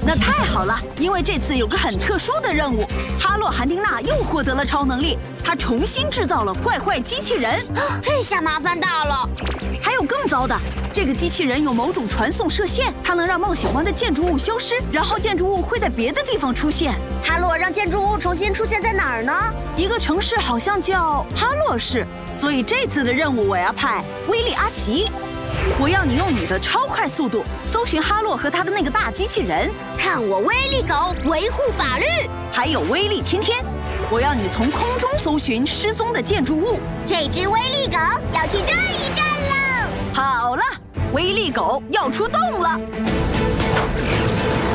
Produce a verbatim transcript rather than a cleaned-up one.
那太好了，因为这次有个很特殊的任务，哈洛·韩丁娜又获得了超能力，他重新制造了坏坏机器人。 这下麻烦大了！ 还有更糟的，这个机器人有某种传送射线，它能让冒险湾的建筑物消失，然后建筑物会在别的地方出现。 哈洛让建筑物重新出现在哪儿呢？ 一个城市好像叫哈洛市，所以这次的任务我要派威利·阿奇。我要你用你的超快速度搜寻哈洛和他的那个大机器人， 看我威力狗维护法律。 还有威力天天，我要你从空中搜寻失踪的建筑物。 这只威力狗要去转一转喽！ 好了，威力狗要出动了。